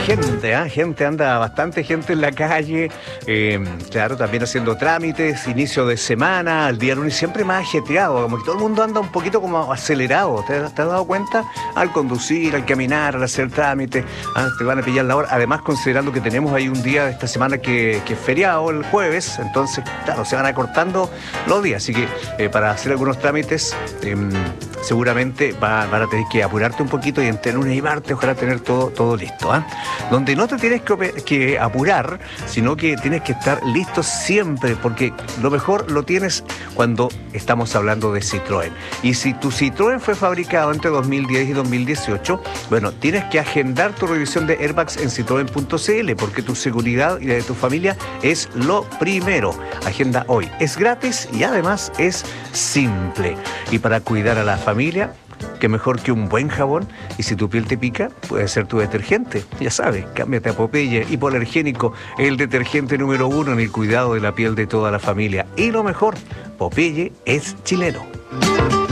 Gente, anda bastante gente en la calle, claro, también haciendo trámites, inicio de semana, el día lunes siempre más ajetreado, como que todo el mundo anda un poquito como acelerado, ¿te has dado cuenta? Al conducir, al caminar, al hacer trámites, te van a pillar la hora, además considerando que tenemos ahí un día de esta semana que es feriado, el jueves, entonces, claro, se van acortando los días, así que para hacer algunos trámites, seguramente van a tener que apurarte un poquito y entre lunes y martes ojalá tener todo listo, donde no te tienes que apurar, sino que tienes que estar listo siempre, porque lo mejor lo tienes cuando estamos hablando de Citroën. Y si tu Citroën fue fabricado entre 2010 y 2018, bueno, tienes que agendar tu revisión de airbags en citroen.cl, porque tu seguridad y la de tu familia es lo primero. Agenda hoy. Es gratis y además es simple. Y para cuidar a la familia, que mejor que un buen jabón, y si tu piel te pica, puede ser tu detergente. Ya sabes, cámbiate a Popeye Hipoalergénico, el detergente número 1 en el cuidado de la piel de toda la familia. Y lo mejor, Popeye es chileno.